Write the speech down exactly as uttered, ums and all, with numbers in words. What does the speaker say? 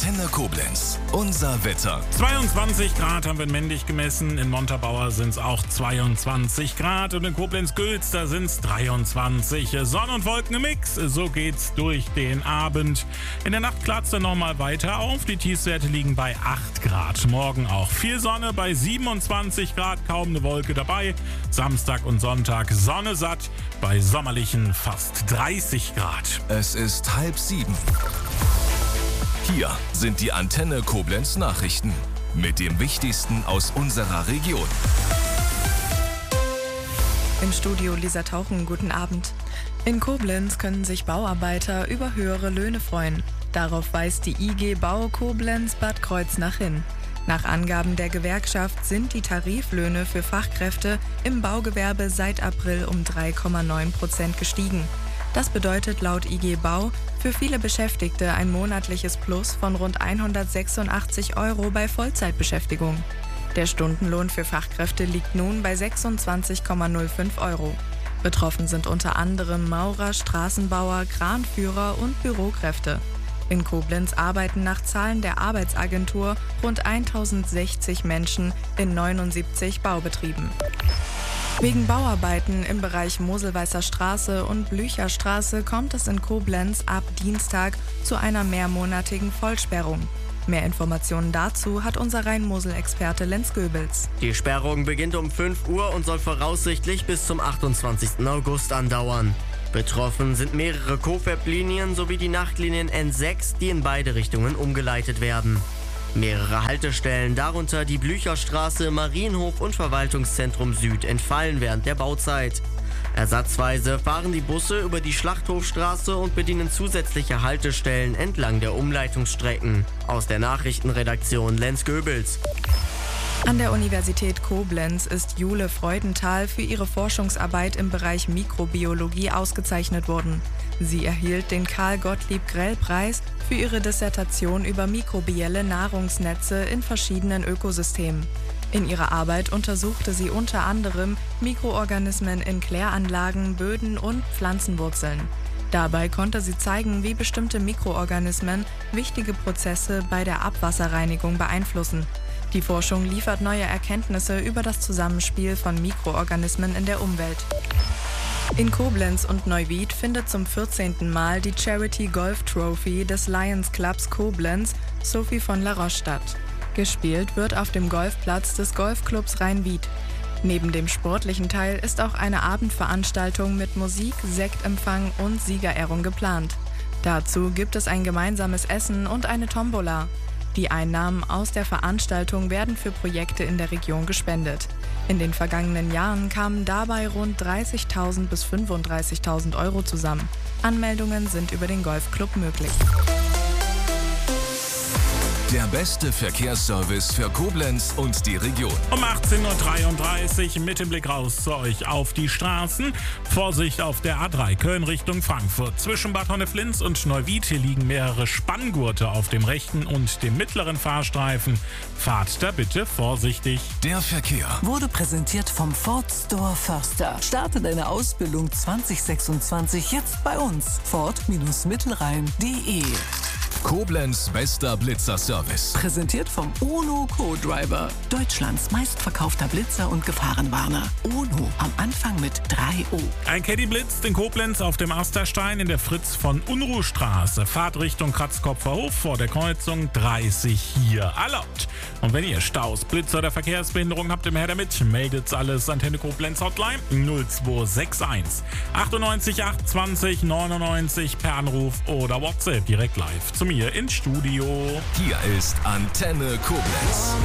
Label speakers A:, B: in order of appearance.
A: Antenne Koblenz. Unser Wetter.
B: zweiundzwanzig Grad haben wir in Mendig gemessen. In Montabaur sind es auch zweiundzwanzig Grad. Und in Koblenz-Gülz, da sind es dreiundzwanzig. Sonne und Wolken im Mix. So geht's durch den Abend. In der Nacht klart es dann nochmal weiter auf. Die Tiefstwerte liegen bei acht Grad. Morgen auch viel Sonne bei siebenundzwanzig Grad. Kaum eine Wolke dabei. Samstag und Sonntag Sonne satt bei sommerlichen fast dreißig Grad.
A: Es ist halb sieben. Hier sind die Antenne Koblenz Nachrichten mit dem Wichtigsten aus unserer Region.
C: Im Studio Lisa Tauchen, guten Abend. In Koblenz können sich Bauarbeiter über höhere Löhne freuen. Darauf weist die I G Bau Koblenz Bad Kreuznach hin. Nach Angaben der Gewerkschaft sind die Tariflöhne für Fachkräfte im Baugewerbe seit April um drei Komma neun Prozent gestiegen. Das bedeutet laut I G Bau für viele Beschäftigte ein monatliches Plus von rund hundertsechsundachtzig Euro bei Vollzeitbeschäftigung. Der Stundenlohn für Fachkräfte liegt nun bei sechsundzwanzig Komma null fünf Euro. Betroffen sind unter anderem Maurer, Straßenbauer, Kranführer und Bürokräfte. In Koblenz arbeiten nach Zahlen der Arbeitsagentur rund tausendsechzig Menschen in neunundsiebzig Baubetrieben. Wegen Bauarbeiten im Bereich Moselweißer Straße und Blücherstraße kommt es in Koblenz ab Dienstag zu einer mehrmonatigen Vollsperrung. Mehr Informationen dazu hat unser Rhein-Mosel-Experte Lenz Goebels.
D: Die Sperrung beginnt um fünf Uhr und soll voraussichtlich bis zum achtundzwanzigsten August andauern. Betroffen sind mehrere Cofab-Linien sowie die Nachtlinien N sechs, die in beide Richtungen umgeleitet werden. Mehrere Haltestellen, darunter die Blücherstraße, Marienhof und Verwaltungszentrum Süd, entfallen während der Bauzeit. Ersatzweise fahren die Busse über die Schlachthofstraße und bedienen zusätzliche Haltestellen entlang der Umleitungsstrecken. Aus der Nachrichtenredaktion Lenz Goebels.
C: An der Universität Koblenz ist Jule Freudenthal für ihre Forschungsarbeit im Bereich Mikrobiologie ausgezeichnet worden. Sie erhielt den Karl-Gottlieb-Grell-Preis für ihre Dissertation über mikrobielle Nahrungsnetze in verschiedenen Ökosystemen. In ihrer Arbeit untersuchte sie unter anderem Mikroorganismen in Kläranlagen, Böden und Pflanzenwurzeln. Dabei konnte sie zeigen, wie bestimmte Mikroorganismen wichtige Prozesse bei der Abwasserreinigung beeinflussen. Die Forschung liefert neue Erkenntnisse über das Zusammenspiel von Mikroorganismen in der Umwelt. In Koblenz und Neuwied findet zum vierzehnten Mal die Charity Golf Trophy des Lions Clubs Koblenz Sophie von La Roche statt. Gespielt wird auf dem Golfplatz des Golfclubs Rhein-Wied. Neben dem sportlichen Teil ist auch eine Abendveranstaltung mit Musik, Sektempfang und Siegerehrung geplant. Dazu gibt es ein gemeinsames Essen und eine Tombola. Die Einnahmen aus der Veranstaltung werden für Projekte in der Region gespendet. In den vergangenen Jahren kamen dabei rund dreißigtausend bis fünfunddreißigtausend Euro zusammen. Anmeldungen sind über den Golfclub möglich.
A: Der beste Verkehrsservice für Koblenz und die Region.
B: Um achtzehn Uhr dreiunddreißig mit dem Blick raus zu euch auf die Straßen. Vorsicht auf der A drei Köln Richtung Frankfurt. Zwischen Bad Honneflins und Neuwied hier liegen mehrere Spanngurte auf dem rechten und dem mittleren Fahrstreifen. Fahrt da bitte vorsichtig.
A: Der Verkehr
E: wurde präsentiert vom Ford Store Förster. Starte deine Ausbildung zwanzig sechsundzwanzig jetzt bei uns. Ford-Mittelrhein punkt de.
A: Koblenz bester Blitzer-Service.
E: Präsentiert vom UNO Co-Driver. Deutschlands meistverkaufter Blitzer und Gefahrenwarner. UNO am Anfang mit drei O.
B: Ein Caddy blitzt in Koblenz auf dem Asterstein in der Fritz von Unruhstraße. Fahrt Richtung Kratzkopfer Hof vor der Kreuzung dreißig hier erlaubt. Und wenn ihr Staus, Blitzer oder Verkehrsbehinderung habt, im Her damit, meldet's alles Antenne Koblenz Hotline null zwei sechs eins achtundneunzig achtundzwanzig neunundneunzig per Anruf oder WhatsApp direkt live zu mir ins Studio.
A: Hier ist Antenne Koblenz.